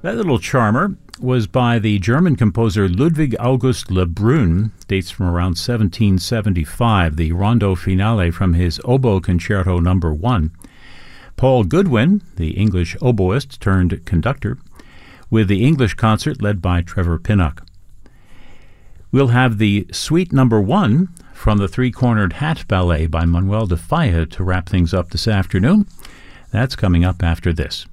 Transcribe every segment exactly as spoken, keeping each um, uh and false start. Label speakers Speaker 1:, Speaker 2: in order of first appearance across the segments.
Speaker 1: That little charmer was by the German composer Ludwig August Lebrun, dates from around seventeen seventy-five, the Rondo Finale from his Oboe Concerto Number One. Paul Goodwin, the English oboist turned conductor, with the English concert led by Trevor Pinnock. We'll have the Suite Number One from the Three-Cornered Hat Ballet by Manuel de Falla to wrap things up this afternoon. That's coming up after this.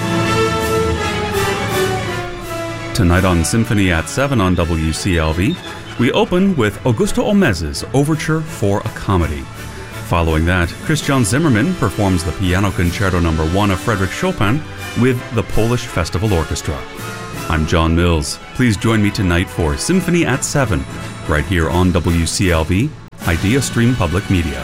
Speaker 2: Tonight on Symphony at seven on W C L V, we open with Augusto Omez's Overture for a Comedy. Following that, Christian Zimmermann performs the Piano Concerto Number One of Frédéric Chopin with the Polish Festival Orchestra. I'm John Mills. Please join me tonight for Symphony at seven, right here on W C L V, Idea Stream Public Media.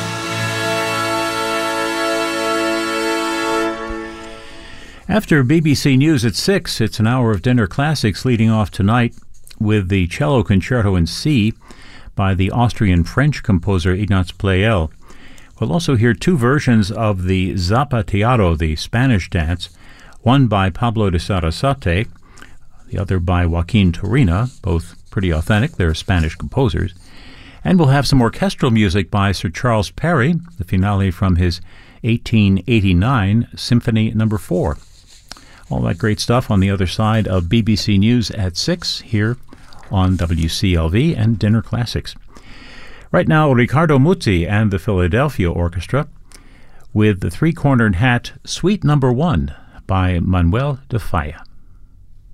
Speaker 1: After B B C News at six, it's an hour of dinner classics leading off tonight with the Cello Concerto in C by the Austrian-French composer Ignaz Pleyel. We'll also hear two versions of the Zapateado, the Spanish dance, one by Pablo de Sarasate, the other by Joaquin Turina, both pretty authentic. They're Spanish composers. And we'll have some orchestral music by Sir Charles Perry, the finale from his eighteen eighty-nine Symphony Number Four. All that great stuff on the other side of B B C News at six here on W C L V and Dinner Classics. Right now, Riccardo Muti and the Philadelphia Orchestra with the Three-Cornered Hat Suite Number One by Manuel de Falla.